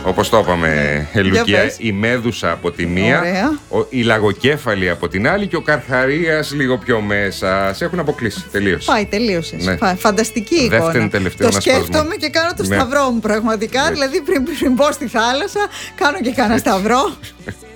Όπως το είπαμε, Λουκία, η Μέδουσα από τη μία, η Λαγοκέφαλη από την άλλη και ο Καρχαρίας λίγο πιο μέσα. Σε έχουν αποκλείσει. Τελείωσε. Πάει, τελείωσε. Ναι. Φανταστική εικόνα. Δεύτερη τελευταίο το σκέφτομαι και κάνω το σταυρό μου πραγματικά. Δηλαδή πριν μπω στη θάλασσα, κάνω και κάνα σταυρό.